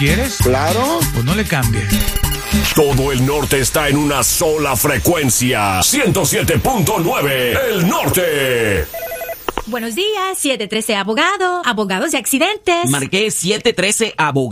¿Quieres? Claro. Pues no le cambies. Todo el norte está en una sola frecuencia. 107.9 El Norte. Buenos días, 713 Abogado. Abogados de accidentes. Marqué 713 Abogado.